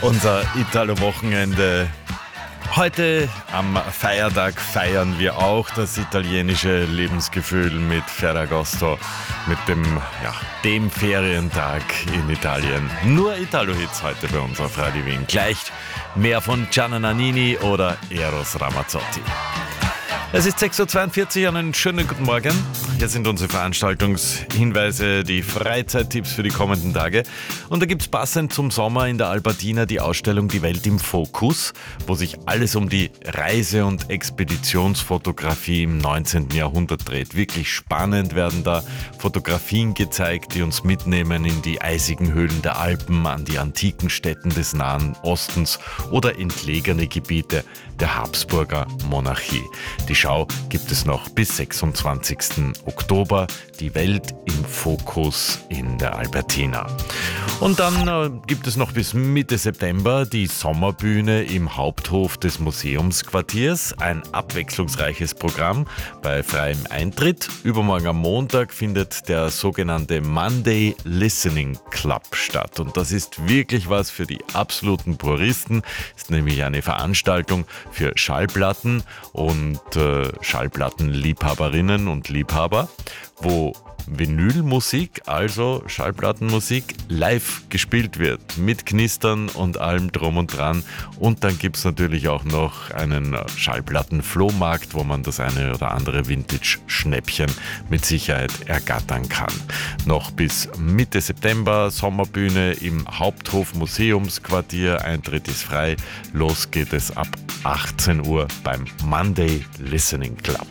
Unser Italo-Wochenende. Heute am Feiertag feiern wir auch das italienische Lebensgefühl mit Ferragosto, mit dem Ferientag in Italien. Nur Italo-Hits heute bei uns auf Radio Wien. Gleich mehr von Gianna Nannini oder Eros Ramazzotti. Es ist 6.42 Uhr, einen schönen guten Morgen. Hier sind unsere Veranstaltungshinweise, die Freizeittipps für die kommenden Tage. Und da gibt es passend zum Sommer in der Albertina die Ausstellung Die Welt im Fokus, wo sich alles um die Reise- und Expeditionsfotografie im 19. Jahrhundert dreht. Wirklich spannend werden da Fotografien gezeigt, die uns mitnehmen in die eisigen Höhlen der Alpen, an die antiken Städten des Nahen Ostens oder entlegene Gebiete der Habsburger Monarchie. Die Schau gibt es noch bis 26. Oktober. Die Welt im Fokus in der Albertina. Und dann gibt es noch bis Mitte September die Sommerbühne im Haupthof des Museumsquartiers. Ein abwechslungsreiches Programm bei freiem Eintritt. Übermorgen am Montag findet der sogenannte Monday Listening Club statt. Und das ist wirklich was für die absoluten Puristen. Ist nämlich eine Veranstaltung für Schallplatten und Schallplattenliebhaberinnen und Liebhaber, wo Vinylmusik, also Schallplattenmusik, live gespielt wird, mit Knistern und allem drum und dran. Und dann gibt es natürlich auch noch einen Schallplattenflohmarkt, wo man das eine oder andere Vintage-Schnäppchen mit Sicherheit ergattern kann. Noch bis Mitte September Sommerbühne im Haupthof Museumsquartier. Eintritt ist frei. Los geht es ab 18 Uhr beim Monday Listening Club.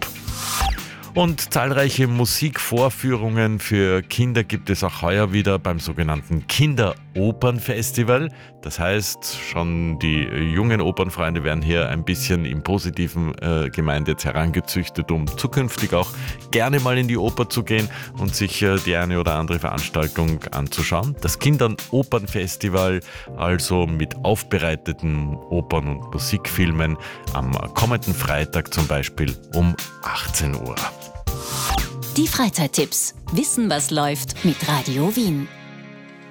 Und zahlreiche Musikvorführungen für Kinder gibt es auch heuer wieder beim sogenannten Kinderopernfestival. Das heißt, schon die jungen Opernfreunde werden hier ein bisschen im Positiven gemeint jetzt herangezüchtet, um zukünftig auch gerne mal in die Oper zu gehen und sich die eine oder andere Veranstaltung anzuschauen. Das Kinderopernfestival, also mit aufbereiteten Opern- und Musikfilmen, am kommenden Freitag zum Beispiel um 18 Uhr. Die Freizeittipps. Wissen, was läuft mit Radio Wien.